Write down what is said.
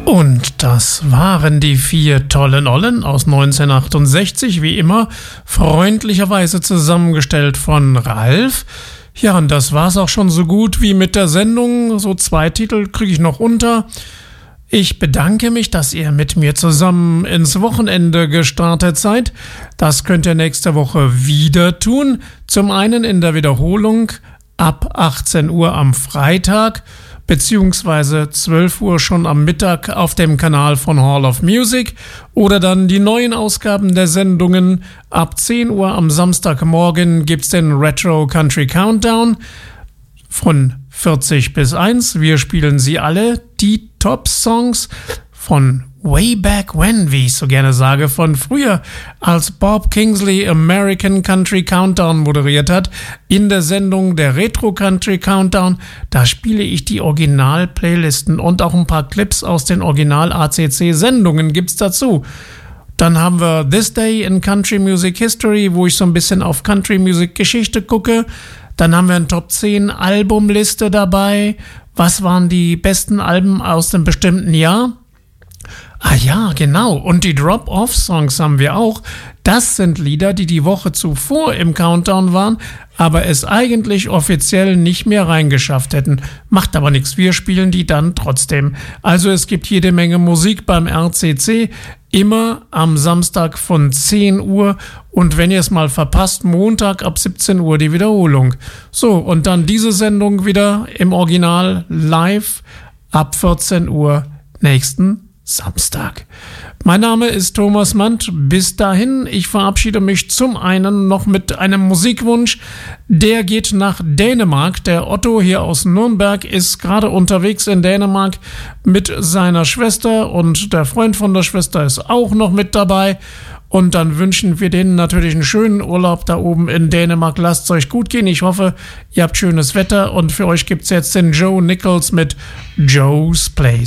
Und das waren die 4 tollen Ollen aus 1968, wie immer freundlicherweise zusammengestellt von Ralf. Ja, und das war's auch schon so gut wie mit der Sendung. So 2 Titel kriege ich noch unter. Ich bedanke mich, dass ihr mit mir zusammen ins Wochenende gestartet seid. Das könnt ihr nächste Woche wieder tun. Zum einen in der Wiederholung ab 18 Uhr am Freitag, beziehungsweise 12 Uhr schon am Mittag auf dem Kanal von Hall of Music oder dann die neuen Ausgaben der Sendungen. Ab 10 Uhr am Samstagmorgen gibt's den Retro Country Countdown von 40 bis 1. Wir spielen sie alle, die Top-Songs von way back when, wie ich so gerne sage, von früher, als Bob Kingsley American Country Countdown moderiert hat. In der Sendung der Retro Country Countdown, da spiele ich die Original-Playlisten und auch ein paar Clips aus den Original-ACC-Sendungen gibt's dazu. Dann haben wir This Day in Country Music History, wo ich so ein bisschen auf Country Music Geschichte gucke. Dann haben wir eine Top 10 Albumliste dabei. Was waren die besten Alben aus einem bestimmten Jahr? Ah ja, genau. Und die Drop-Off-Songs haben wir auch. Das sind Lieder, die die Woche zuvor im Countdown waren, aber es eigentlich offiziell nicht mehr reingeschafft hätten. Macht aber nichts, wir spielen die dann trotzdem. Also es gibt jede Menge Musik beim RCC, immer am Samstag von 10 Uhr und wenn ihr es mal verpasst, Montag ab 17 Uhr die Wiederholung. So, und dann diese Sendung wieder im Original live ab 14 Uhr nächsten Samstag. Mein Name ist Thomas Mandt. Bis dahin, ich verabschiede mich zum einen noch mit einem Musikwunsch. Der geht nach Dänemark. Der Otto hier aus Nürnberg ist gerade unterwegs in Dänemark mit seiner Schwester und der Freund von der Schwester ist auch noch mit dabei. Und dann wünschen wir denen natürlich einen schönen Urlaub da oben in Dänemark. Lasst es euch gut gehen. Ich hoffe, ihr habt schönes Wetter und für euch gibt's jetzt den Joe Nichols mit Joe's Place.